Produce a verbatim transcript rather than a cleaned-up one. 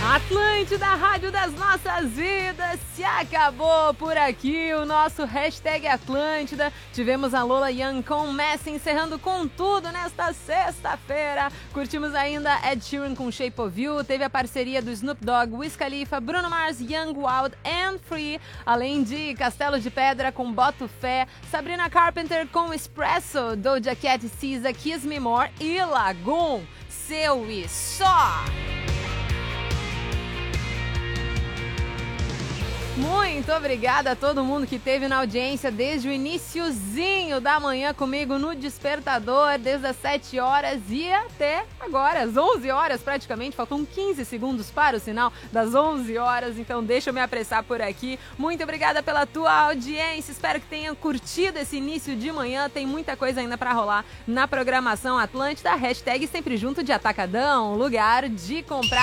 Atlântida, Rádio das Nossas Vidas, se acabou por aqui o nosso hashtag Atlântida. Tivemos a Lola Young com Messi encerrando com tudo nesta sexta-feira. Curtimos ainda Ed Sheeran com Shape of You, teve a parceria do Snoop Dogg, Wiz Khalifa, Bruno Mars, Young, Wild and Free, além de Castelo de Pedra com Boto Fé, Sabrina Carpenter com Espresso, Doja Cat, Cisa, Kiss Me More e Lagoon, Seu e Só. Muito obrigada a todo mundo que esteve na audiência desde o iniciozinho da manhã comigo no Despertador, desde as sete horas e até agora, às onze horas praticamente, faltam quinze segundos para o sinal das onze horas, então deixa eu me apressar por aqui. Muito obrigada pela tua audiência, espero que tenha curtido esse início de manhã, tem muita coisa ainda para rolar na programação Atlântida, hashtag sempre junto de Atacadão, lugar de comprar